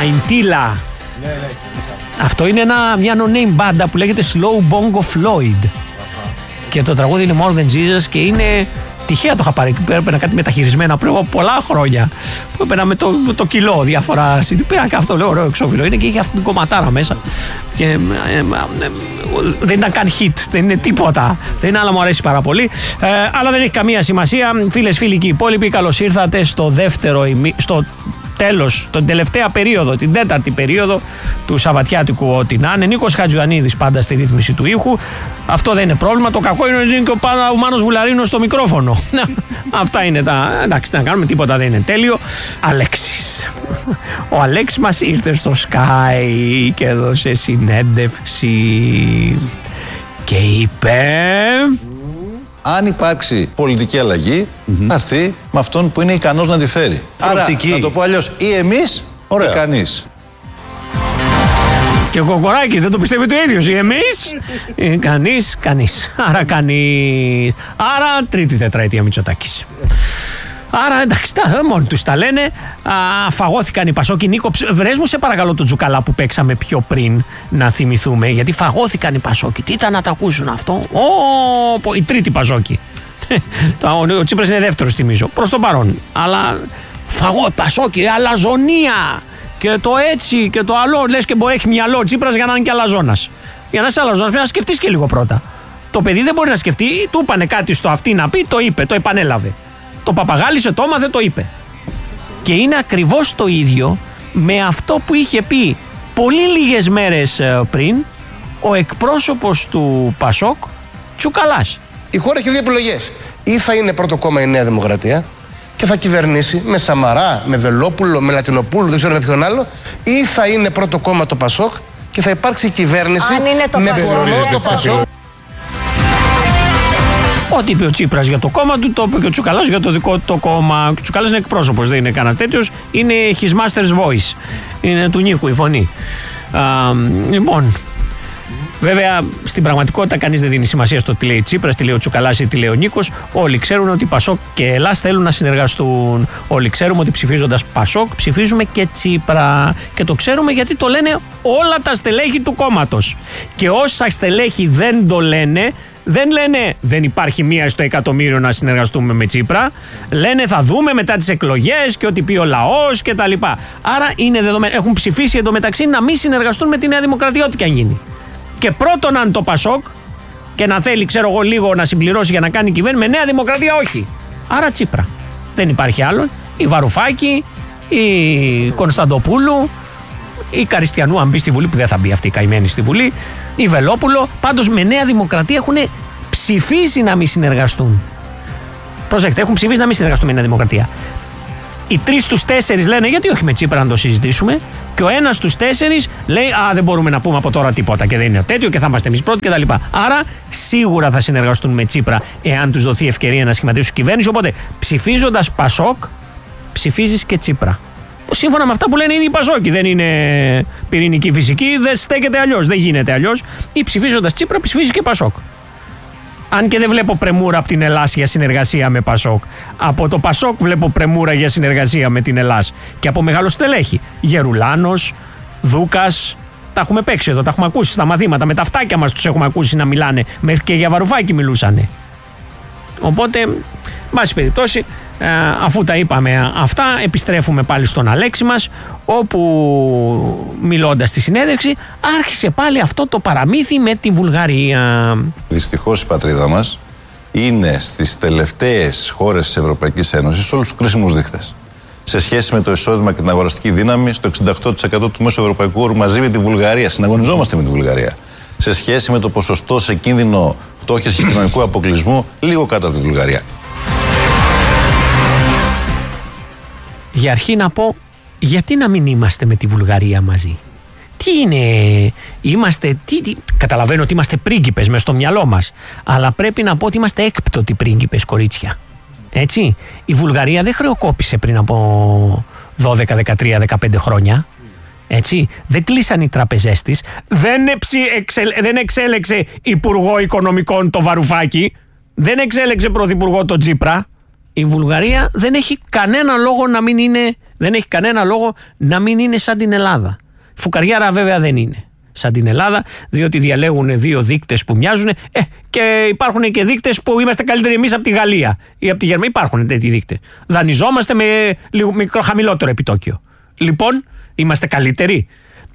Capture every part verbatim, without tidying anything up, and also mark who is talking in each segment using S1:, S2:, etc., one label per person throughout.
S1: Ναϊντίλα.
S2: Ναι, ναι.
S1: Αυτό είναι ένα, μια no-name μπάντα που λέγεται Slow Bongo Floyd. Uh-huh. Και το τραγούδι είναι More Than Jesus και είναι... Τυχαία το είχα πάρει. Έπαιρνα κάτι μεταχειρισμένα πριν από πολλά χρόνια. Που έπαιρνα με το, με το κιλό διάφορα. Πήρα και αυτό, λέω, ωραίο εξώφυλλο. Είναι και είχε αυτή την κομματάρα μέσα. Και, ε, ε, ε, δεν ήταν καν hit. Δεν είναι τίποτα. Δεν είναι, αλλά μου αρέσει πάρα πολύ. Ε, αλλά δεν έχει καμία σημασία. Φίλες, φίλοι και οι υπόλοιποι, καλώς ήρθατε στο δεύτερο. Στο τέλος, την τελευταία περίοδο, την τέταρτη περίοδο του Σαββατιάτικου ό,τι να είναι. Νίκος Χατζιωαννίδης πάντα στη ρύθμιση του ήχου. Αυτό δεν είναι πρόβλημα. Το κακό είναι ότι είναι και ο, ο Μάνος Βουλαρίνος στο μικρόφωνο. Αυτά είναι τα... Εντάξει, τι να κάνουμε, τίποτα δεν είναι τέλειο. Αλέξης. Ο Αλέξης μας ήρθε στο Sky και έδωσε συνέντευξη και είπε...
S3: Αν υπάρξει πολιτική αλλαγή, mm-hmm. θα έρθει με αυτόν που είναι ικανός να τη φέρει. Πολιτική. Άρα, να το πω αλλιώς, ή εμείς, ή κανείς.
S1: Και ο Κοκοράκης δεν το πιστεύει το ίδιος. Ή εμείς, ή κανείς, κανείς. Άρα κανείς. Άρα τρίτη τετραετία Μητσοτάκης. Άρα εντάξει, τα, μόνοι τους τα λένε. Α, φαγώθηκαν οι Πασόκοι. Νίκο, βρες μου σε παρακαλώ το Τζουκαλά που παίξαμε πιο πριν να θυμηθούμε. Γιατί φαγώθηκαν οι Πασόκοι. Τι ήταν να τα ακούσουν αυτό. Ω, η τρίτη Πασόκη. Ο Τσίπρας είναι δεύτερος, θυμίζω. Προς το παρόν. Αλλά φαγώ Πασόκοι, αλαζονία. Και το έτσι και το άλλο. Λες και μπορεί έχει μυαλό ο Τσίπρας για να είναι και αλαζόνας. Για να είσαι αλαζόνας πρέπει να σκεφτείς και λίγο πρώτα. Το παιδί δεν μπορεί να σκεφτεί. Του είπανε κάτι στο αυτί να πει, το είπε, το επανέλαβε. Το παπαγάλισε, το έμαθε, το είπε. Και είναι ακριβώς το ίδιο με αυτό που είχε πει πολύ λίγες μέρες πριν ο εκπρόσωπος του Πασόκ, Τσουκαλάς.
S4: Η χώρα έχει δύο επιλογές. Ή θα είναι πρώτο κόμμα η Νέα Δημοκρατία και θα κυβερνήσει με Σαμαρά, με Βελόπουλο, με Λατινοπούλου, δεν ξέρω με ποιον άλλο, ή θα είναι πρώτο κόμμα το Πασόκ και θα υπάρξει κυβέρνηση με Πασόκ. Το Πασόκ.
S1: Ό,τι είπε ο Τσίπρας για το κόμμα του, το είπε και ο Τσουκαλάς για το δικό του το κόμμα. Ο Τσουκαλάς είναι εκπρόσωπος, δεν είναι κανένα τέτοιος. Είναι his master's voice. Είναι του Νίκου η φωνή. Α, λοιπόν, βέβαια στην πραγματικότητα κανείς δεν δίνει σημασία στο τι λέει Τσίπρας, τι λέει ο Τσουκαλάς ή τι λέει ο Νίκος. Όλοι ξέρουν ότι Πασόκ και Ελλάς θέλουν να συνεργαστούν. Όλοι ξέρουμε ότι ψηφίζοντας Πασόκ ψηφίζουμε και Τσίπρα. Και το ξέρουμε γιατί το λένε όλα τα στελέχη του κόμματος. Και όσα στελέχη δεν το λένε, δεν λένε δεν υπάρχει μία στο εκατομμύριο να συνεργαστούμε με Τσίπρα. Λένε θα δούμε μετά τις εκλογές και ό,τι πει ο λαός και τα λοιπά. Άρα είναι δεδομένο. Έχουν ψηφίσει εντωμεταξύ να μην συνεργαστούν με τη Νέα Δημοκρατία, ό,τι και αν γίνει. Και πρώτον αν το Πασόκ και να θέλει, ξέρω εγώ, λίγο να συμπληρώσει για να κάνει κυβέρνηση, με Νέα Δημοκρατία όχι. Άρα Τσίπρα. Δεν υπάρχει άλλον. Η Βαρουφάκη, η Κωνσταντοπούλου, η Καριστιανού, αν μπει στη Βουλή, που δεν θα μπει αυτή η καημένη στη Βουλή, η Βελόπουλο. Πάντως με Νέα Δημοκρατία έχουν ψηφίσει να μην συνεργαστούν. Προσέξτε, έχουν ψηφίσει να μην συνεργαστούν με Νέα Δημοκρατία. Οι τρεις στους τέσσερις λένε γιατί όχι με Τσίπρα να το συζητήσουμε. Και ο ένας στους τέσσερις λέει α, δεν μπορούμε να πούμε από τώρα τίποτα και δεν είναι τέτοιο και θα είμαστε εμείς πρώτοι κτλ. Άρα σίγουρα θα συνεργαστούν με Τσίπρα εάν τους δοθεί ευκαιρία να σχηματίσουν κυβέρνηση. Οπότε ψηφίζοντας Πασόκ, ψηφίζεις και Τσίπρα. Σύμφωνα με αυτά που λένε ήδη οι Πασόκοι, δεν είναι πυρηνική φυσική, δεν στέκεται αλλιώς, δεν γίνεται αλλιώς. Ή ψηφίζοντας Τσίπρα, ψηφίζει και Πασόκ. Αν και δεν βλέπω πρεμούρα από την Ελλάς για συνεργασία με Πασόκ. Από το Πασόκ βλέπω πρεμούρα για συνεργασία με την Ελλάς. Και από μεγάλο στελέχη. Γερουλάνος, Δούκας. Τα έχουμε παίξει εδώ, τα έχουμε ακούσει στα μαθήματα. Με τα αυτάκια μας τους έχουμε ακούσει να μιλάνε. Μέχρι και για Βαρουφάκη μιλούσανε. Οπότε, βάση περιπτώσει, αφού τα είπαμε αυτά, επιστρέφουμε πάλι στον Αλέξη μας, όπου μιλώντας στη συνέντευξη άρχισε πάλι αυτό το παραμύθι με τη Βουλγαρία. Δυστυχώς η πατρίδα μας είναι στις τελευταίες χώρες της Ευρωπαϊκής Ένωσης σε όλους τους κρίσιμους δείκτες. Σε σχέση με το εισόδημα και την αγοραστική δύναμη, στο εξήντα οκτώ τοις εκατό του μέσου ευρωπαϊκού όρου μαζί με τη Βουλγαρία. Συναγωνιζόμαστε με τη Βουλγαρία. Σε σχέση με το ποσοστό σε κίνδυνο φτώχειας και κοινωνικού αποκλεισμού, λίγο κάτω από τη Βουλγαρία. Για αρχή να πω, γιατί να μην είμαστε με τη Βουλγαρία μαζί. Τι είναι, είμαστε, τι, τι, καταλαβαίνω ότι είμαστε πρίγκιπες μες στο μυαλό μας, αλλά πρέπει να πω ότι είμαστε έκπτωτοι πρίγκιπες, κορίτσια. Έτσι, η Βουλγαρία δεν χρεοκόπησε πριν από δώδεκα, δεκατρία, δεκαπέντε χρόνια. Έτσι, δεν κλείσαν οι τραπεζές της, δεν, εψι, εξελ, δεν εξέλεξε υπουργό οικονομικών το Βαρουφάκη, δεν εξέλεξε πρωθυπουργό το Τσίπρα. η Βουλγαρία δεν έχει κανένα λόγο να μην είναι, δεν έχει κανένα λόγο να μην είναι σαν την Ελλάδα. Φουκαριάρα βέβαια δεν είναι σαν την Ελλάδα, διότι διαλέγουν δύο δείκτες που μοιάζουν. Ε, και υπάρχουν και δείκτες που είμαστε καλύτεροι εμείς από τη Γαλλία ή από τη Γερμανία. Υπάρχουν τέτοιοι δείκτες. Δανειζόμαστε με λίγο μικρό χαμηλότερο επιτόκιο. Λοιπόν, είμαστε καλύτεροι.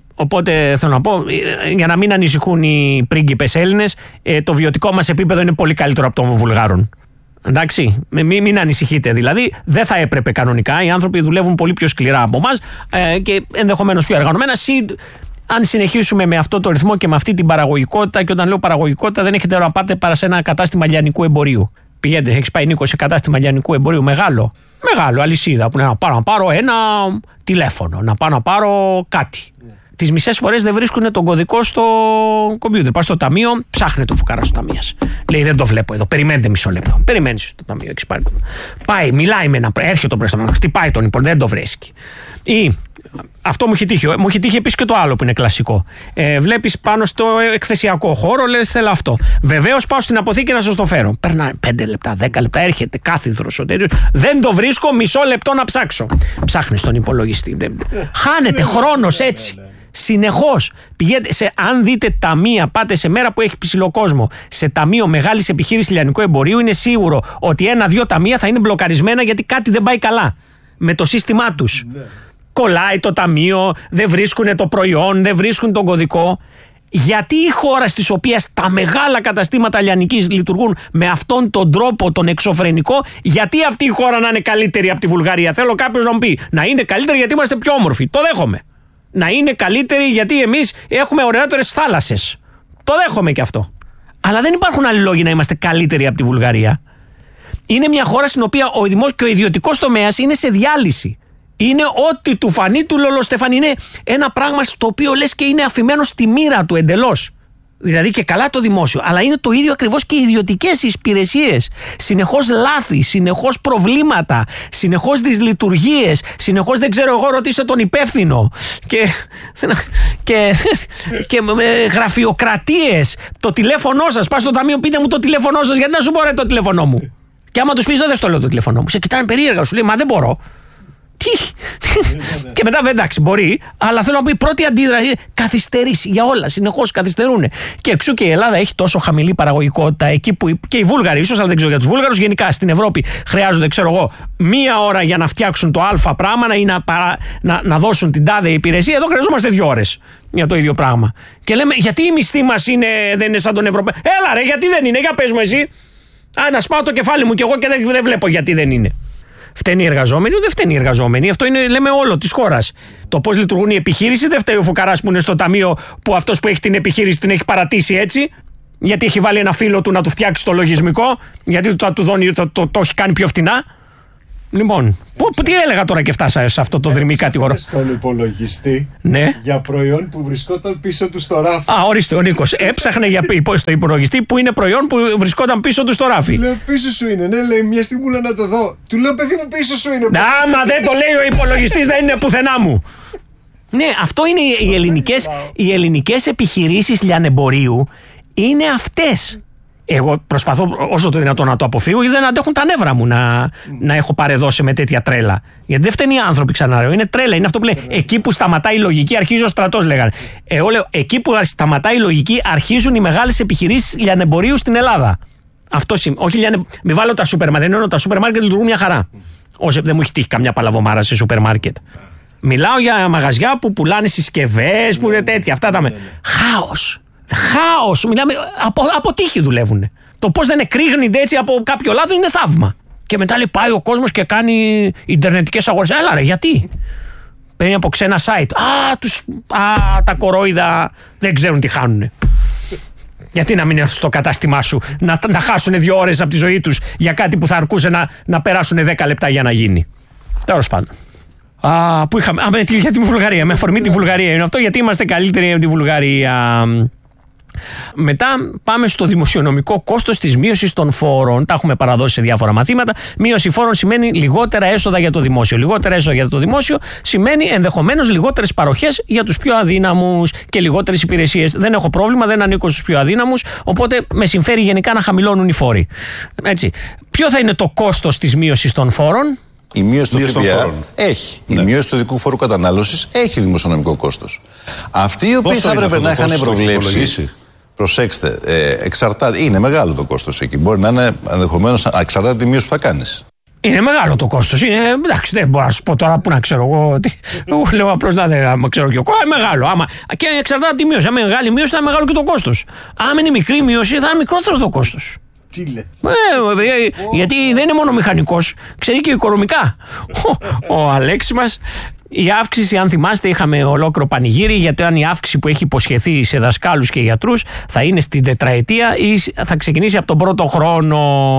S1: Οπότε θέλω να πω, για να μην ανησυχούν οι πρίγκιπες Έλληνες, το βιωτικό μας επίπεδο είναι πολύ καλύτερο από των Βουλγάρων. Εντάξει, μην, μην ανησυχείτε. Δηλαδή, δεν θα έπρεπε κανονικά. Οι άνθρωποι δουλεύουν πολύ πιο σκληρά από εμάς ε, και ενδεχομένως πιο εργανωμένα. Συ, αν συνεχίσουμε με αυτό το ρυθμό και με αυτή την παραγωγικότητα, και όταν λέω παραγωγικότητα, δεν έχετε να πάτε παρά σε ένα κατάστημα λιανικού εμπορίου. Πηγαίνετε, έχει πάει Νίκο σε κατάστημα λιανικού εμπορίου μεγάλο. Μεγάλο, αλυσίδα, που είναι να πάω να πάρω ένα τηλέφωνο, να πάω να πάρω κάτι. Yeah. Τις μισές φορές δεν βρίσκουν τον κωδικό στο κομπιούτερ. Πας στο ταμείο, ψάχνει το φουκαρά στο ταμείο. Λέει, δεν το βλέπω εδώ. Περιμένετε μισό λεπτό. Περιμένει στο ταμείο, έχεις πάρει. Πάει, μιλάει με ένα. Έρχεται το προϊσταμένο, χτυπάει τον υπόλοιπο, δεν το βρίσκει. Ή αυτό μου έχει τύχει. Μου έχει τύχει επίσης και το άλλο που είναι κλασικό. Ε, βλέπεις πάνω στο εκθεσιακό χώρο, λες θέλω αυτό. Βεβαίως πάω στην αποθήκη να σας το φέρω. Περνάει πέντε λεπτά, δέκα λεπτά, έρχεται κάθιδρος ο τέτοιος. Δεν το βρίσκω, μισό λεπτό να ψάξω. Ψάχνεις τον υπολογιστή. Χάνεται χρόνος έτσι. Συνεχώς. Πηγαίνετε σε, αν δείτε ταμεία, πάτε σε μέρα που έχει ψηλό κόσμο, σε ταμείο μεγάλης επιχείρησης λιανικού εμπορίου, είναι σίγουρο ότι ένα-δύο ταμεία θα είναι μπλοκαρισμένα γιατί κάτι δεν πάει καλά με το σύστημά τους. Ναι. Κολλάει το ταμείο, δεν βρίσκουν το προϊόν, δεν βρίσκουν τον κωδικό. Γιατί η χώρα στις οποίες τα μεγάλα καταστήματα λιανικής λειτουργούν με αυτόν τον τρόπο, τον εξωφρενικό, γιατί αυτή η χώρα να είναι καλύτερη από τη Βουλγαρία? Θέλω κάποιος να μου πει, να είναι καλύτερη γιατί είμαστε πιο όμορφοι. Το δέχομαι. Να είναι καλύτερη γιατί εμείς έχουμε ωραιότερες θάλασσες. Το δέχομαι και αυτό. Αλλά δεν υπάρχουν άλλοι λόγοι να είμαστε καλύτεροι από τη Βουλγαρία. Είναι μια χώρα στην οποία ο δημόσιος και ο ιδιωτικός τομέας είναι σε διάλυση. Είναι ό,τι του φανεί του λολοστεφανή. Είναι ένα πράγμα στο οποίο λες και είναι αφημένο στη μοίρα του εντελώς. Δηλαδή και καλά το δημόσιο, αλλά είναι το ίδιο ακριβώς και οι ιδιωτικές υπηρεσίες. Συνεχώς λάθη, συνεχώς προβλήματα, συνεχώς δυσλειτουργίες, συνεχώς δεν ξέρω εγώ, ρωτήστε τον υπεύθυνο. Και, και, και γραφειοκρατίες. Το τηλέφωνό σας, πας στο ταμείο, πείτε μου το τηλέφωνό σας, γιατί να σου πω ρε το τηλέφωνό μου. Και άμα τους πεις δεν στο λέω το τηλέφωνό μου, σε κοιτάνε περίεργα, σου λέει μα δεν μπορώ. Και μετά βέβαια εντάξει μπορεί, αλλά θέλω να πω η πρώτη αντίδραση είναι καθυστερήσει για όλα, συνεχώς καθυστερούν. Και εξού και η Ελλάδα έχει τόσο χαμηλή παραγωγικότητα εκεί που και οι Βούλγαροι ίσως, αλλά δεν ξέρω για τους Βούλγαρους, γενικά στην Ευρώπη χρειάζονται ξέρω εγώ μία ώρα για να φτιάξουν το α πράγμα ή να, παρα, να, να δώσουν την τάδε υπηρεσία. Εδώ χρειαζόμαστε δύο ώρες για το ίδιο πράγμα. Και λέμε γιατί η μισθή μας είναι, δεν είναι σαν τον Ευρωπαίο. Έλα ρε, γιατί δεν είναι, για πες μου εσύ. Α, να σπάω το κεφάλι μου κι εγώ και δεν, δεν βλέπω γιατί δεν είναι. Φταίνει οι εργαζόμενοι, δεν φταίνει οι εργαζόμενοι. Αυτό είναι, λέμε, όλο τη χώρα. Το πώς λειτουργούν οι επιχείρησεις δεν φταίει ο φουκαράς που είναι στο ταμείο, που αυτός που έχει την επιχείρηση την έχει παρατήσει έτσι, γιατί έχει βάλει ένα φίλο του να του φτιάξει το λογισμικό, γιατί το, το, το, το, το, το έχει κάνει πιο φτηνά. Λοιπόν, που, που, τι έλεγα τώρα και φτάσα σε αυτό το δρυμή κατηγορό.
S2: Στον υπολογιστή
S1: ναι.
S2: για προϊόν που βρισκόταν πίσω του στο ράφι.
S1: Α, ορίστε, ο Νίκος έψαχνε για στο υπολογιστή που είναι προϊόν που βρισκόταν πίσω του στο ράφι.
S2: Λέω πίσω σου είναι, ναι, λέει μια στιγμή μου λέει να το δω. Του λέω παιδί μου πίσω σου είναι.
S1: Άμα δεν το λέει ο υπολογιστής δεν είναι πουθενά μου. Ναι, αυτό είναι οι ελληνικές, οι ελληνικές επιχειρήσεις λιανεμπορίου είναι αυτές. Εγώ προσπαθώ όσο το δυνατόν να το αποφύγω, γιατί δεν αντέχουν τα νεύρα μου να, mm. να έχω παρεδώσει με τέτοια τρέλα. Γιατί δεν φταίνει οι άνθρωποι, ξαναρέω. Είναι τρέλα. Είναι αυτό που λέει. Mm. Εκεί που σταματάει η λογική, αρχίζει ο στρατός, λέγανε. Εγώ λέω, εκεί που σταματάει η λογική, αρχίζουν οι μεγάλες επιχειρήσεις λιανεμπορίου στην Ελλάδα. Αυτό σημαίνει. Όχι λιανε... Μην βάλω τα σούπερ μάρκετ. Δεν τα σούπερ μάρκετ λειτουργούν μια χαρά. Mm. Όσο δεν μου έχει τύχει καμιά παλαβομάρα σε σούπερ μάρκετ. Mm. Μιλάω για μαγαζιά που πουλάνε συσκευές, που είναι τέτοια. Αυτά τα. Mm. Χάος. Χάος, μιλάμε, από, από τύχη δουλεύουν. Το πώς δεν εκρήγνεται έτσι από κάποιο λάθος είναι θαύμα. Και μετά λέει πάει ο κόσμος και κάνει ιντερνετικές αγορές. Έλα ρε, γιατί? Παίρνει από ξένα site. Α, τους, α, τα κορόιδα δεν ξέρουν τι χάνουνε. Γιατί να μην έρθουν στο κατάστημά σου να, να χάσουν δύο ώρες από τη ζωή τους για κάτι που θα αρκούσε να, να περάσουν δέκα λεπτά για να γίνει. Τέλος πάντων. Α, που είχαμε, α, με, για τη Βουλγαρία, με αφορμή τη Βουλγαρία είναι αυτό, γιατί είμαστε καλύτεροι από τη Βουλγαρία. Μετά πάμε στο δημοσιονομικό κόστος της μείωσης των φόρων. Τα έχουμε παραδώσει σε διάφορα μαθήματα. Μείωση φόρων σημαίνει λιγότερα έσοδα για το δημόσιο. Λιγότερα έσοδα για το δημόσιο σημαίνει ενδεχομένως λιγότερες παροχές για τους πιο αδύναμους και λιγότερες υπηρεσίες. Δεν έχω πρόβλημα, δεν ανήκω στους πιο αδύναμους, οπότε με συμφέρει γενικά να χαμηλώνουν οι φόροι. Έτσι. Ποιο θα είναι το κόστος της μείωσης των φόρων?
S3: Η μείωση του ΦΠΑ έχει. Ναι. Η μείωση του ειδικού φόρου κατανάλωσης έχει δημοσιονομικό κόστος. Αυτοί οι οποίοι θα έπρεπε να είχαν προβλέψει. Προσέξτε, ε, εξαρτάται. Είναι μεγάλο το κόστος εκεί. Μπορεί να είναι ενδεχομένως εξαρτάται τη μείωση που θα κάνεις.
S1: Είναι μεγάλο το κόστος. Είναι, εντάξει, δεν μπορώ να σου πω τώρα που να ξέρω εγώ. Τι, εγώ λέω απλώς να δεν ξέρω και εγώ. Είναι μεγάλο. Άμα, και εξαρτάται από τη μείωση. Αν είναι μεγάλη μείωση, θα είναι μεγάλο και το κόστος. Αν είναι μικρή μείωση, θα είναι μικρότερο το κόστος.
S2: Τι λες?
S1: Ε, γιατί δεν είναι μόνο μηχανικός, ξέρει και οικονομικά. Ο, ο Αλέξης μας. Η αύξηση, αν θυμάστε, είχαμε ολόκληρο πανηγύρι γιατί αν η αύξηση που έχει υποσχεθεί σε δασκάλους και γιατρούς θα είναι στην τετραετία ή θα ξεκινήσει από τον πρώτο χρόνο.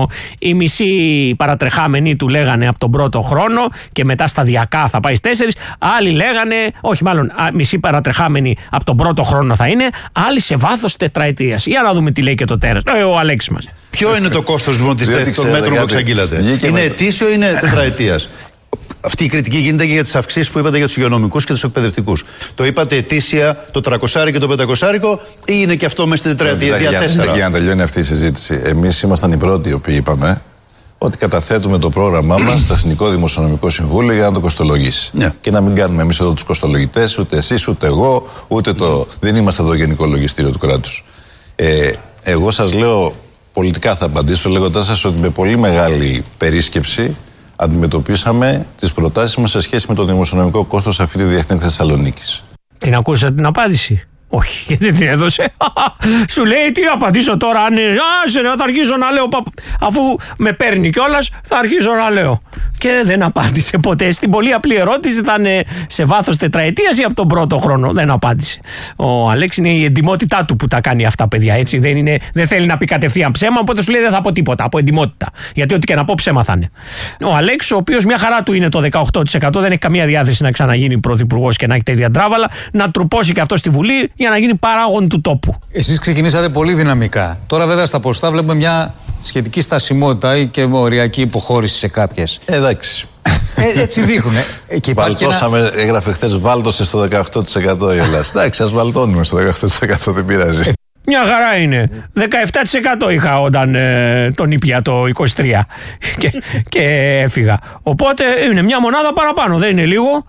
S1: Οι μισοί παρατρεχάμενοι του λέγανε από τον πρώτο χρόνο και μετά σταδιακά θα πάει στις τέσσερις. Άλλοι λέγανε, όχι μάλλον μισοί παρατρεχάμενοι από τον πρώτο χρόνο θα είναι, άλλοι σε βάθος τετραετίας. Για να δούμε τι λέει και το τέρας. Ε, ο Αλέξης μας.
S5: Ποιο είναι το κόστος λοιπόν της των μέτρων που εξαγγείλατε? Είναι ετήσιο ή είναι τετραετίας? Αυτή η κριτική γίνεται και για τις αυξήσεις που είπατε για τους υγειονομικούς και τους εκπαιδευτικούς. Το είπατε ετήσια το τριακόσια και το πεντακόσια ή είναι και αυτό μέσα στην τετραετία δια τέσσερα?
S3: Για να τελειώνει αυτή η συζήτηση, εμείς ήμασταν οι πρώτοι οι οποίοι είπαμε ότι καταθέτουμε το πρόγραμμά μας στο Εθνικό Δημοσιονομικό Συμβούλιο για να το κοστολογήσει. Yeah. Και να μην κάνουμε εμείς εδώ τους κοστολογητές, ούτε εσείς, ούτε εγώ, ούτε το. Δεν είμαστε εδώ Γενικό Λογιστήριο του κράτους. Ε, εγώ σας λέω, πολιτικά θα απαντήσω λέγοντάς σας ότι με πολύ μεγάλη περίσκεψη αντιμετωπίσαμε τις προτάσεις μας σε σχέση με το δημοσιονομικό κόστος αυτή τη διεθνή Θεσσαλονίκης.
S1: Την ακούσατε την απάντηση? Όχι, γιατί την έδωσε. Σου λέει τι απαντήσω τώρα? Αν άσε, θα αρχίσω να λέω, αφού με παίρνει κιόλας, θα αρχίσω να λέω. Και δεν απάντησε ποτέ. Στην πολύ απλή ερώτηση, ήταν σε βάθος τετραετίας ή από τον πρώτο χρόνο? Δεν απάντησε. Ο Αλέξης είναι η εντιμότητά του που τα κάνει αυτά, παιδιά. Έτσι. Δεν, είναι, δεν θέλει να πει κατευθείαν ψέμα, οπότε σου λέει δεν θα πω τίποτα. Από εντιμότητα. Γιατί ό,τι και να πω ψέμα θα είναι. Ο Αλέξης, ο οποίος μια χαρά του είναι το δεκαοκτώ τοις εκατό, δεν έχει καμία διάθεση να ξαναγίνει πρωθυπουργός και να έχει τέτοια τράβαλα, να τρουπώσει και αυτό στη Βουλή για να γίνει παράγον του τόπου.
S6: Εσείς ξεκινήσατε πολύ δυναμικά. Τώρα, βέβαια, στα ποστά βλέπουμε μια σχετική στασιμότητα ή και οριακή υποχώρηση σε κάποιες.
S3: Εντάξει.
S6: Ε, έτσι δείχνουν.
S3: Βαλτώσαμε, ένα... έγραφε χθες, βάλτωσε στο δεκαοκτώ τοις εκατό η Ελλάδα. Εντάξει, ας βαλτώνουμε στο δεκαοκτώ τοις εκατό, δεν πειράζει.
S1: Μια χαρά είναι. δεκαεπτά τοις εκατό είχα όταν ε, τον ήπια το είκοσι τρία και, και έφυγα. Οπότε είναι μια μονάδα παραπάνω, δεν είναι λίγο.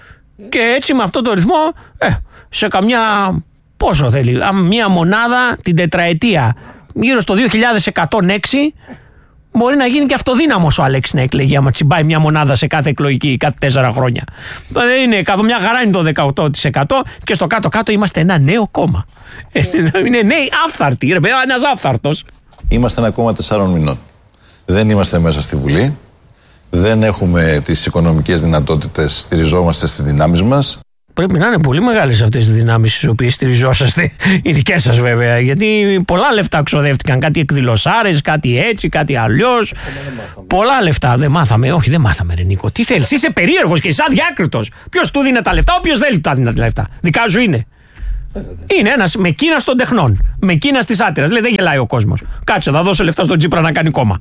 S1: Και έτσι με αυτό το ρυθμό, ε, σε καμιά, πόσο θέλει, μια μονάδα την τετραετία, γύρω στο δύο χιλιάδες εκατόν έξι, μπορεί να γίνει και αυτοδύναμος ο Αλέξης να εκλεγεί άμα τσιμπάει μια μονάδα σε κάθε εκλογική κάθε τέσσερα χρόνια. Δεν είναι, καθώ μια χαρά είναι το δεκαοκτώ τοις εκατό και στο κάτω-κάτω είμαστε ένα νέο κόμμα. Είναι νέοι άφθαρτοι, ρε παιδιά, ένας άφθαρτος.
S3: Είμαστε ένα κόμμα τεσσάρων μηνών. Δεν είμαστε μέσα στη Βουλή. Δεν έχουμε τις οικονομικές δυνατότητες, στηριζόμαστε στις δυνάμεις μας.
S1: Πρέπει να είναι πολύ μεγάλες αυτές οι δυνάμεις στις οποίες στηριζόσαστε, οι δικές σας βέβαια, γιατί πολλά λεφτά ξοδεύτηκαν, κάτι εκδηλωσάρες, κάτι έτσι, κάτι αλλιώς. Πολλά λεφτά δεν μάθαμε, όχι δεν μάθαμε ρε Νίκο. Τι θέλεις, είσαι περίεργος και είσαι αδιάκριτος. Ποιος του δίνει τα λεφτά, όποιος δεν του δίνει τα λεφτά. Δικά σου είναι. Είναι ένας με κίνας των τεχνών, με κίνας της άτυρας. Λέει δεν γελάει ο κόσμος. Κάτσε, θα δώσω λεφτά στον Τσίπρα να κάνει κόμμα.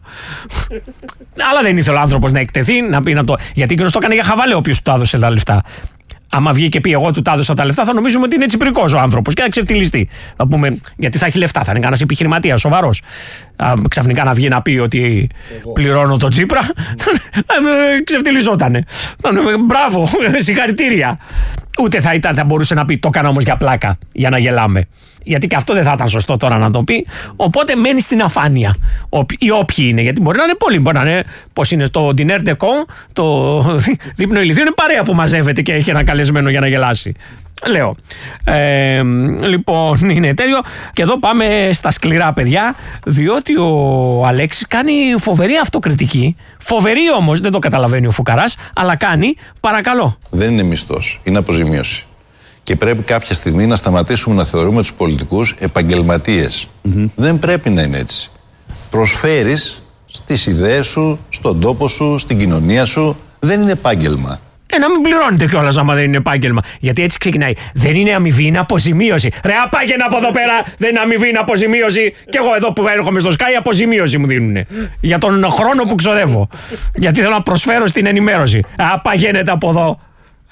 S1: Αλλά δεν ήθελε ο άνθρωπος να εκτεθεί, να πει να το. Γιατί εκείνος το έκανε για χαβαλέ, όποιος του έδωσε τα λεφτά. Άμα βγει και πει εγώ του τα έδωσα τα λεφτά, θα νομίζουμε ότι είναι τσιπρικός ο άνθρωπος και θα ξεφτυλιστεί. Θα πούμε, γιατί θα έχει λεφτά, θα είναι κανένας επιχειρηματίας σοβαρός. Ξαφνικά να βγει να πει ότι εγώ πληρώνω τον Τσίπρα, θα ξεφτυλιζότανε. Μπράβο, συγχαρητήρια. Ούτε θα, ήταν, θα μπορούσε να πει το έκανα όμως για πλάκα, για να γελάμε. Γιατί και αυτό δεν θα ήταν σωστό τώρα να το πει. Οπότε μένει στην αφάνεια. Οι όποιοι είναι, γιατί μπορεί να είναι πολλοί. Μπορεί να είναι, πώς είναι στο Diner de Con, το δείπνο ηλιθείο, είναι παρέα που μαζεύεται και έχει ένα καλεσμένο για να γελάσει. Λέω. Ε, λοιπόν, είναι τέλειο. Και εδώ πάμε στα σκληρά, παιδιά, διότι ο Αλέξης κάνει φοβερή αυτοκριτική. Φοβερή όμως, δεν το καταλαβαίνει ο Φουκαράς, αλλά κάνει, παρακαλώ.
S3: Δεν είναι μισθός, είναι αποζημίωση. Και πρέπει κάποια στιγμή να σταματήσουμε να θεωρούμε τους πολιτικούς επαγγελματίες. Mm-hmm. Δεν πρέπει να είναι έτσι. Προσφέρεις στις ιδέες σου, στον τόπο σου, στην κοινωνία σου. Δεν είναι επάγγελμα.
S1: Ε, να μην πληρώνετε κιόλας άμα δεν είναι επάγγελμα. Γιατί έτσι ξεκινάει. Δεν είναι αμοιβή, είναι αποζημίωση. Ρε, απάγαινε από εδώ πέρα. Δεν είναι αμοιβή, είναι αποζημίωση. Κι εγώ εδώ που έρχομαι στο Sky, αποζημίωση μου δίνουνε. Για τον χρόνο που ξοδεύω. Γιατί θέλω να προσφέρω στην ενημέρωση. Απάγαινετε από εδώ.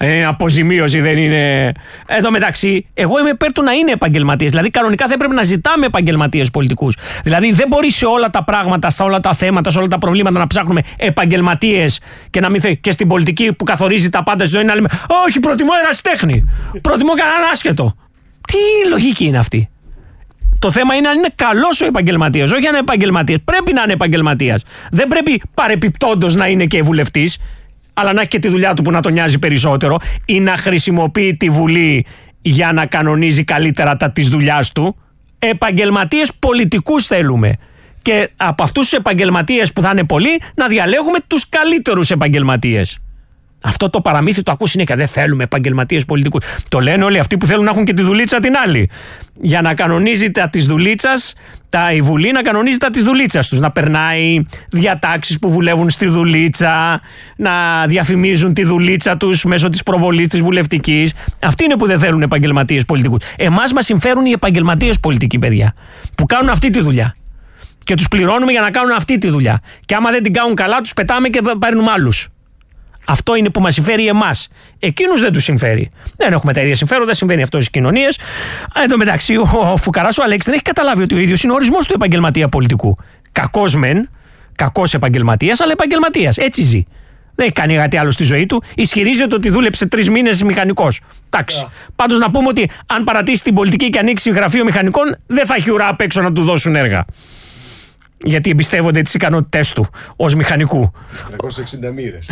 S1: Ε, αποζημίωση δεν είναι. Εδώ μεταξύ, εγώ είμαι υπέρ του να είναι επαγγελματίες. Δηλαδή, κανονικά δεν πρέπει να ζητάμε επαγγελματίες πολιτικούς. Δηλαδή, δεν μπορεί σε όλα τα πράγματα, σε όλα τα θέματα, σε όλα τα προβλήματα να ψάχνουμε επαγγελματίες και να μην θε... και στην πολιτική που καθορίζει τα πάντα στη ζωή να λέμε όχι, προτιμώ ερασιτέχνη. Προτιμώ κανέναν άσχετο. Τι λογική είναι αυτή? Το θέμα είναι αν είναι καλός ο επαγγελματίας, όχι αν είναι επαγγελματίας. Πρέπει να είναι επαγγελματίας. Δεν πρέπει παρεπιπτόντως να είναι και βουλευτής, αλλά να έχει και τη δουλειά του που να τον νοιάζει περισσότερο, ή να χρησιμοποιεί τη Βουλή για να κανονίζει καλύτερα τα της δουλειάς του. Επαγγελματίες πολιτικούς θέλουμε. Και από αυτούς τους επαγγελματίες που θα είναι πολλοί, να διαλέγουμε τους καλύτερους επαγγελματίες. Αυτό το παραμύθι το ακούς συνέχεια. Δεν θέλουμε επαγγελματίες πολιτικούς. Το λένε όλοι αυτοί που θέλουν να έχουν και τη δουλίτσα την άλλη. Για να κανονίζει τα της δουλίτσας, τα, η Βουλή να κανονίζει τα της δουλίτσας τους. Να περνάει διατάξεις που βουλεύουν στη δουλίτσα, να διαφημίζουν τη δουλίτσα τους μέσω της προβολής της βουλευτικής. Αυτοί είναι που δεν θέλουν επαγγελματίες πολιτικούς. Εμάς μας συμφέρουν οι επαγγελματίες πολιτικοί, παιδιά, που κάνουν αυτή τη δουλειά. Και τους πληρώνουμε για να κάνουν αυτή τη δουλειά. Και άμα δεν την κάνουν καλά, τους πετάμε και παίρνουμε άλλους. Αυτό είναι που μας συμφέρει εμάς. Εκείνους δεν τους συμφέρει. Δεν έχουμε τα ίδια συμφέροντα, συμβαίνει αυτό στις κοινωνίες. Εν τω μεταξύ, ο, ο Φουκαράς ο Αλέξης δεν έχει καταλάβει ότι ο ίδιος είναι ο ορισμός του επαγγελματία πολιτικού. Κακός μεν, κακός επαγγελματίας, αλλά επαγγελματίας. Έτσι ζει. Δεν έχει κάνει κάτι άλλο στη ζωή του. Ισχυρίζεται ότι δούλεψε τρεις μήνες μηχανικός. Εντάξει. Yeah. Πάντως να πούμε ότι αν παρατήσει την πολιτική και ανοίξει γραφείο μηχανικών, δεν θα έχει ουρά απ' έξω να του δώσουν έργα. Γιατί εμπιστεύονται τις ικανότητές του ως μηχανικού.
S2: τριακόσιες εξήντα μοίρες.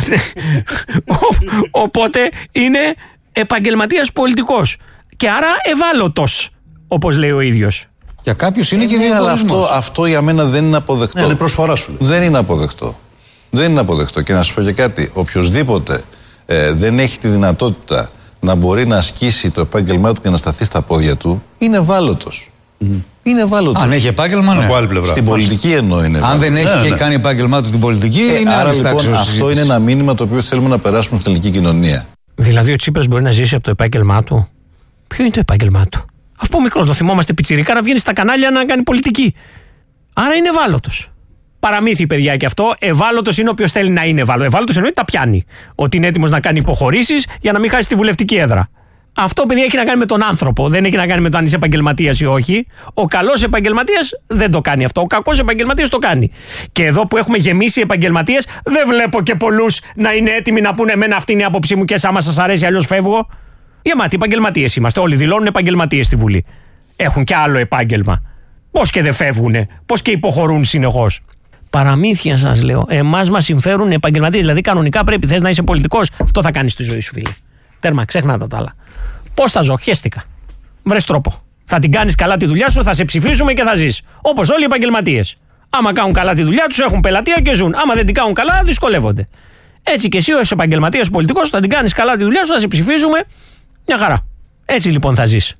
S1: Οπότε είναι επαγγελματίας πολιτικός. Και άρα ευάλωτος, όπως λέει ο ίδιος.
S6: Για κάποιους είναι ε, και
S3: ναι, αλλά αυτό, αυτό για μένα δεν είναι αποδεκτό.
S5: Ναι, είναι προσφορά σου.
S3: Δεν είναι αποδεκτό. Δεν είναι αποδεκτό. Και να σας πω και κάτι. Οποιοςδήποτε ε, δεν έχει τη δυνατότητα να μπορεί να ασκήσει το επάγγελμά του και να σταθεί στα πόδια του, είναι ευάλωτος. Mm. Είναι ευάλωτος.
S6: Αν έχει επάγγελμα, ναι.
S3: Από άλλη πλευρά. Στην πολιτική εννοώ είναι.
S6: Αν δεν έχει ναι, και ναι. κάνει επάγγελμά του την πολιτική, ε, είναι
S3: άρα λοιπόν αυτό είναι ένα μήνυμα το οποίο θέλουμε να περάσουμε στην ελληνική κοινωνία.
S1: Δηλαδή ο Τσίπρας μπορεί να ζήσει από το επάγγελμά του. Ποιο είναι το επάγγελμά του? Αυτό μικρό το θυμόμαστε πιτσιρικά να βγαίνει στα κανάλια να κάνει πολιτική. Άρα είναι ευάλωτος. Παραμύθι, παιδιά, και αυτό. Ευάλωτος είναι όποιος θέλει να είναι ευάλωτος. Ευάλωτος εννοεί τα πιάνει. Ότι είναι έτοιμος να κάνει υποχωρήσεις για να μην χάσει τη βουλευτική έδρα. Αυτό, παιδιά, έχει να κάνει με τον άνθρωπο. Δεν έχει να κάνει με το αν είσαι επαγγελματίας ή όχι. Ο καλός επαγγελματίας δεν το κάνει αυτό. Ο κακός επαγγελματίας το κάνει. Και εδώ που έχουμε γεμίσει επαγγελματίες, δεν βλέπω και πολλούς να είναι έτοιμοι να πούνε: εμένα αυτή είναι η άποψή μου και εσά μας σας αρέσει, αλλιώς φεύγω. Γεμάτοι επαγγελματίες είμαστε. Όλοι δηλώνουν επαγγελματίες στη Βουλή. Έχουν και άλλο επάγγελμα. Πώς και δεν φεύγουνε, πώς και υποχωρούν συνεχώς. Παραμύθια σας λέω. Εμάς μας συμφέρουν επαγγελματίες. Δηλαδή, κανονικά πρέπει, θες να είσαι πολιτικός, αυτό θα κάνεις στη ζωή σου, φίλε. Τέρμα, ξέχνατα τα άλλα. Πώς θα ζω, χέστηκα. Βρες τρόπο. Θα την κάνεις καλά τη δουλειά σου, θα σε ψηφίσουμε και θα ζεις. Όπως όλοι οι επαγγελματίες. Άμα κάνουν καλά τη δουλειά τους, έχουν πελατεία και ζουν. Άμα δεν την κάνουν καλά, δυσκολεύονται. Έτσι και εσύ, ως επαγγελματίας πολιτικός, θα την κάνεις καλά τη δουλειά σου, θα σε ψηφίζουμε. Μια χαρά. Έτσι λοιπόν θα ζεις.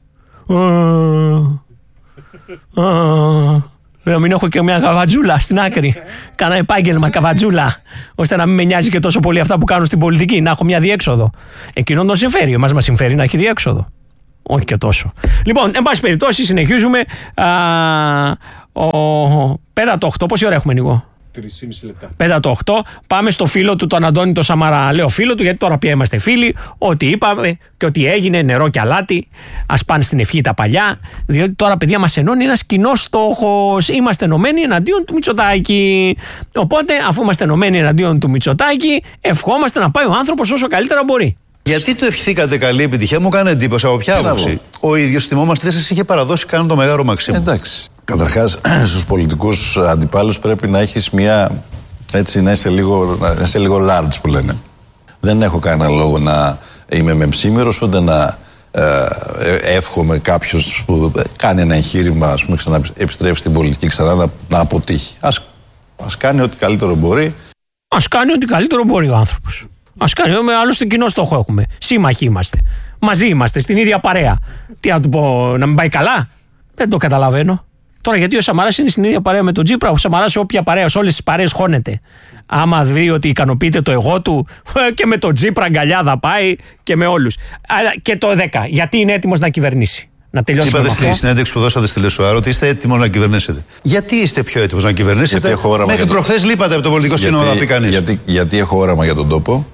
S1: Να μην έχω και μια καβατζούλα στην άκρη. Κάνα επάγγελμα καβατζούλα. Ώστε να μην με νοιάζει και τόσο πολύ αυτά που κάνουν στην πολιτική. Να έχω μια διέξοδο. Εκείνον τον συμφέρει. Εμάς μας συμφέρει να έχει διέξοδο. Όχι και τόσο. Λοιπόν, εν πάση περιπτώσει, συνεχίζουμε. Α, ο, πέρα το οκτώ, πόση ώρα έχουμε, Νικό?
S2: τρία και μισό λεπτά.
S1: Πέρα το οκτώ, πάμε στο φίλο του, τον Αντώνη το Σαμαρά. Λέω φίλο του, γιατί τώρα πια είμαστε φίλοι. Ότι είπαμε και ότι έγινε νερό και αλάτι. Ας πάνε στην ευχή τα παλιά. Διότι τώρα, παιδιά, μας ενώνει ένας κοινός στόχος. Είμαστε ενωμένοι εναντίον του Μητσοτάκη. Οπότε, αφού είμαστε ενωμένοι εναντίον του Μητσοτάκη, ευχόμαστε να πάει ο άνθρωπος όσο καλύτερα μπορεί.
S5: Γιατί το ευχηθήκατε καλή επιτυχία, μου κάνει εντύπωση. Από ποια άποψη? Ο ίδιος θυμόμαστε, δεν σας είχε παραδώσει καν το Μεγάλο Μαξίμου.
S3: Εντάξει. Καταρχάς, στους πολιτικούς αντιπάλους πρέπει να έχεις μια. Έτσι, να είσαι λίγο, να είσαι λίγο large που λένε. Δεν έχω κανένα λόγο να είμαι μεμψίμερος, ούτε να ε, εύχομαι κάποιος που κάνει ένα εγχείρημα, ας πούμε, ξανά επιστρέφει στην πολιτική ξανά να, να αποτύχει. Ας, ας κάνει ό,τι καλύτερο μπορεί.
S1: Ας κάνει ό,τι καλύτερο μπορεί ο άνθρωπος. Ας κάνει, άλλωστε κοινό στόχο έχουμε. Σύμμαχοι είμαστε. Μαζί είμαστε, στην ίδια παρέα. Τι να του πω, να μην πάει καλά? Δεν το καταλαβαίνω. Τώρα, γιατί ο Σαμαράς είναι στην ίδια παρέα με τον Τσίπρα, ο Σαμαράς σε όποια παρέα, σε όλες τις παρέες χώνεται. Άμα δει ότι ικανοποιείται το εγώ του, και με τον Τσίπρα αγκαλιά θα πάει και με όλους. Και το δέκα, γιατί είναι έτοιμος να κυβερνήσει. Να τελειώσει.
S5: Είπατε στη συνέντευξη που δώσατε στη Λεσουάρο ότι είστε έτοιμος να κυβερνήσετε. Γιατί είστε πιο έτοιμος να κυβερνήσετε? Μέχρι
S3: το...
S5: προχθές λείπατε από το πολιτικό σύνολο, να πει κανείς.
S3: Γιατί, γιατί έχω όραμα για τον τόπο.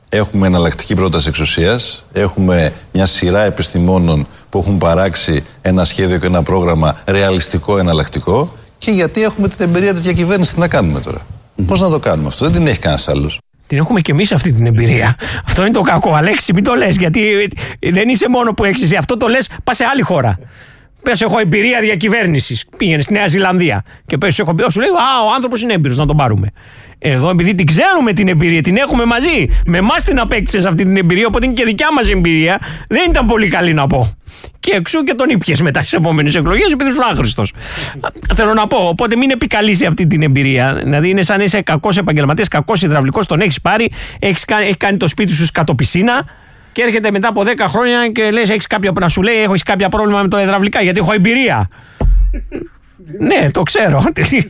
S3: Έχουμε εναλλακτική πρόταση εξουσίας. Έχουμε μια σειρά επιστημόνων που έχουν παράξει ένα σχέδιο και ένα πρόγραμμα ρεαλιστικό, εναλλακτικό. Και γιατί έχουμε την εμπειρία της διακυβέρνησης, τι να κάνουμε τώρα. Mm. Πώς να το κάνουμε αυτό, δεν την έχει κανένας άλλος.
S1: Την έχουμε και εμείς αυτή την εμπειρία. Αυτό είναι το κακό. Αλέξη, μην το λες, γιατί δεν είσαι μόνο που έχεις. Αυτό το λες, πας σε άλλη χώρα. Πες, έχω εμπειρία διακυβέρνησης. Πήγαινε στη Νέα Ζηλανδία και πες, έχω πει, σου λέει, α, ο άνθρωπος είναι έμπειρος, να τον πάρουμε. Εδώ, επειδή την ξέρουμε την εμπειρία, την έχουμε μαζί. Με εμάς την απέκτησες αυτή την εμπειρία, οπότε είναι και δικιά μας εμπειρία. Δεν ήταν πολύ καλή να πω. Και εξού και τον ήπιες μετά στις επόμενες εκλογές, επειδή ήσουν άχρηστος. Θέλω να πω, οπότε μην επικαλείσαι αυτή την εμπειρία. Δηλαδή, είναι σαν είσαι κακός επαγγελματίας, κακός υδραυλικός, τον έχεις πάρει, έχεις κάνει, έχει κάνει το σπίτι σου σκατοπισίνα. Και έρχεται μετά από δέκα χρόνια και λες, έχεις κάποια, να σου λέει, έχεις κάποια πρόβλημα με το υδραυλικά, γιατί έχω εμπειρία. Ναι, το ξέρω.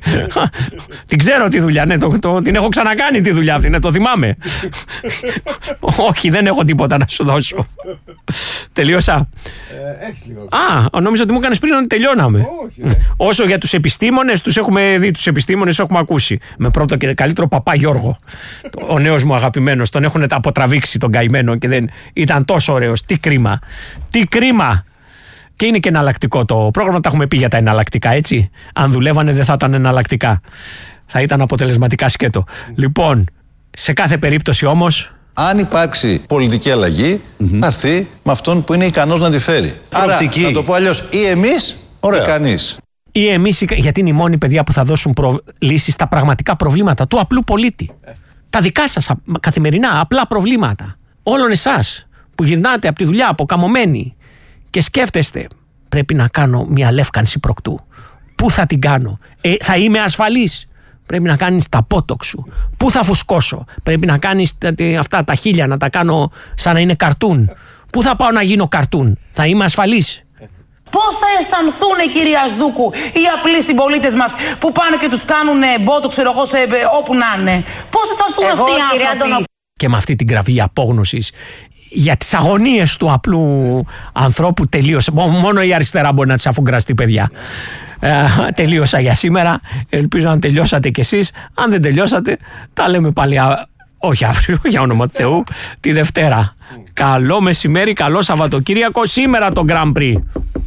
S1: Την ξέρω τη δουλειά. Ναι, το, το, την έχω ξανακάνει τη δουλειά αυτή. Ναι, το θυμάμαι. Όχι, δεν έχω τίποτα να σου δώσω. Τελείωσα.
S2: Ε, έχεις λίγο.
S1: Α, νόμιζα ότι μου έκανες πριν να τελειώναμε.
S2: Όχι, ναι.
S1: Όσο για τους επιστήμονες, τους έχουμε δει, τους επιστήμονες έχουμε ακούσει. Με πρώτο και καλύτερο παπά Γιώργο. Ο νέος μου αγαπημένος. Τον έχουν αποτραβήξει τον καημένο και δεν ήταν τόσο ωραίος. Τι κρίμα. Τι κρίμα. Και είναι και εναλλακτικό το πρόγραμμα, τα έχουμε πει για τα εναλλακτικά, έτσι. Αν δουλεύανε δεν θα ήταν εναλλακτικά. Θα ήταν αποτελεσματικά σκέτο. Mm. Λοιπόν, σε κάθε περίπτωση όμως,
S3: αν υπάρξει πολιτική αλλαγή, mm-hmm. θα έρθει με αυτόν που είναι ικανός να τη φέρει. Άρα, να το πω αλλιώς, ή εμείς ή κανείς.
S1: Ή εμείς, γιατί είναι οι μόνοι παιδιά που θα δώσουν προ... λύσεις στα πραγματικά προβλήματα του απλού πολίτη. Mm. Τα δικά σας καθημερινά απλά προβλήματα. Όλων εσάς που γυρνάτε από τη δουλειά αποκαμωμένοι και σκέφτεστε, πρέπει να κάνω μια λεύκανση προκτού. Πού θα την κάνω, ε, θα είμαι ασφαλής. Πρέπει να κάνεις τα πότοξ σου. Πού θα φουσκώσω, πρέπει να κάνεις τα, αυτά τα χείλια να τα κάνω σαν να είναι καρτούν. Πού θα πάω να γίνω καρτούν, θα είμαι ασφαλής.
S7: Πώς θα αισθανθούν, κυρία Σδούκου, οι απλοί συμπολίτες μας που πάνε και τους κάνουν μπότοξ, ξέρω εγώ, σε, όπου να είναι. Πώς θα αισθανθούν εγώ, αυτοί οι άνθρωποι.
S1: Και με αυτή την κραυγή απόγνωσης για τις αγωνίες του απλού ανθρώπου τελείωσε. Μόνο η αριστερά μπορεί να τις αφουγκραστεί, παιδιά. Ε, τελείωσα για σήμερα. Ελπίζω να τελειώσατε κι εσείς. Αν δεν τελειώσατε, τα λέμε πάλι α... όχι αύριο, για όνομα του Θεού, τη Δευτέρα. Καλό μεσημέρι, καλό Σαββατοκύριακο. Σήμερα το Grand Prix.